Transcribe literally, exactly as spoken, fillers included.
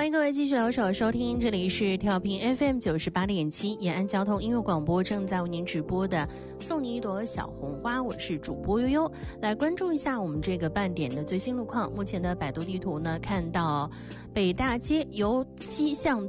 迎各位继续留守收听，这里是调频 F M 九十八点七延安交通音乐广播，正在为您直播的送你一朵小红花，我是主播悠悠。来关注一下我们这个半点的最新路况。目前的百度地图呢，看到北大街由西向